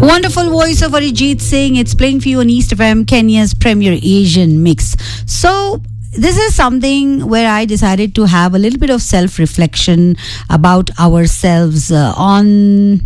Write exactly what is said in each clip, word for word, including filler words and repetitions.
Wonderful voice of Arijit Singh. It's playing for you on East F M, Kenya's premier Asian mix. So, this is something where I decided to have a little bit of self-reflection about ourselves uh, on...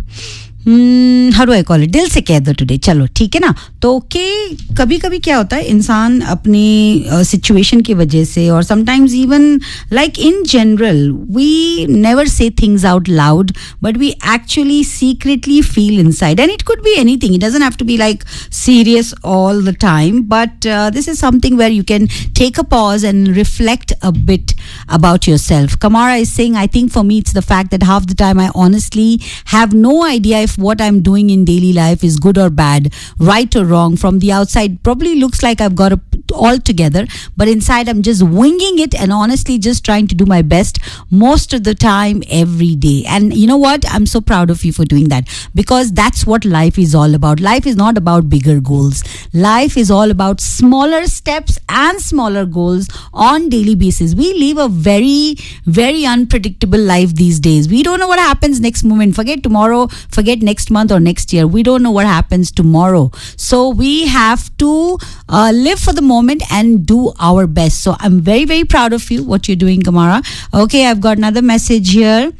Hmm, how do I call it? दिल से कह दो today. चलो ठीक है ना. तो कि कभी कभी क्या होता है इंसान अपनी सिचुएशन की वजह से और sometimes even like in general we never say things out loud but we actually secretly feel inside, and it could be anything. It doesn't have to be like serious all the time, but uh, this is something where you can take a pause and reflect a bit about yourself. Kamara is saying, I think for me it's the fact that half the time I honestly have no idea if what I'm doing in daily life is good or bad, right or wrong. From the outside probably looks like I've got it all together, but inside I'm just winging it and honestly just trying to do my best most of the time every day. And you know what, I'm so proud of you for doing that, because that's what life is all about. Life is not about bigger goals. Life is all about smaller steps and smaller goals on daily basis. We live a very very unpredictable life these days. We don't know what happens next moment. Forget tomorrow, forget next month or next year. We don't know what happens tomorrow. So we have to uh, live for the moment and do our best. So I'm very, very proud of you, what you're doing, Kamara. Okay, I've got another message here.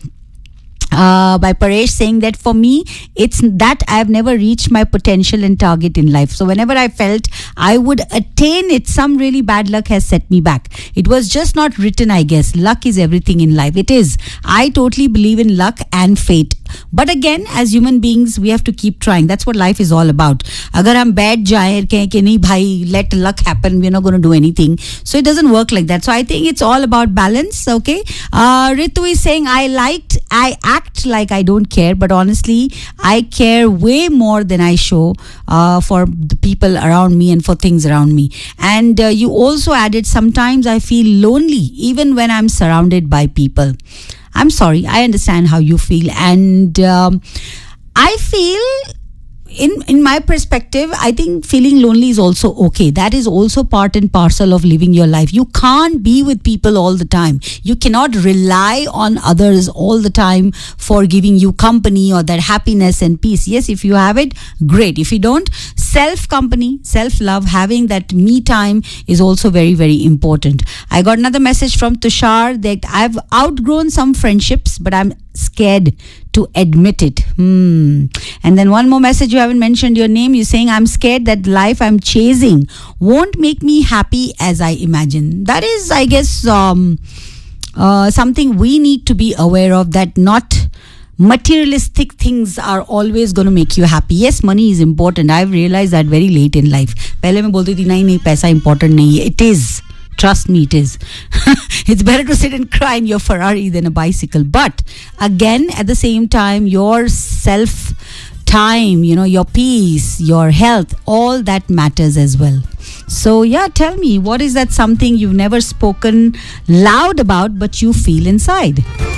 Uh, by Paresh saying that for me, it's that I've never reached my potential and target in life. So whenever I felt I would attain it, some really bad luck has set me back. It was just not written, I guess. Luck is everything in life. It is. I totally believe in luck and fate. But again, as human beings, we have to keep trying. That's what life is all about. Agar hum बैठ जाएं कहें कि नहीं भाई, let luck happen, we're not going to do anything. So it doesn't work like that. So I think it's all about balance. Okay. Uh, Ritu is saying, I liked, I act like I don't care, but honestly, I care way more than I show uh, for the people around me and for things around me. And uh, you also added, sometimes I feel lonely even when I'm surrounded by people. I'm sorry, I understand how you feel, and um, I feel, in in my perspective, I think feeling lonely is also okay. That is also part and parcel of living your life. You can't be with people all the time. You cannot rely on others all the time for giving you company or that happiness and peace. Yes, if you have it, great. If you don't, self-company, self-love, having that me time is also very, very important. I got another message from Tushar that I've outgrown some friendships, but I'm scared to admit it. Hmm. And then one more message, you haven't mentioned your name. You're saying, I'm scared that life I'm chasing won't make me happy as I imagine. That is, I guess, um, uh, something we need to be aware of, that not materialistic things are always going to make you happy. Yes, money is important. I've realized that very late in life. पहले मैं बोलती थी नहीं नहीं पैसा important नहीं है. It is. Trust me, it is. It's better to sit and cry in your Ferrari than a bicycle. But again, at the same time, your self time, you know, your peace, your health, all that matters as well. So yeah, tell me, what is that something you've never spoken loud about but you feel inside?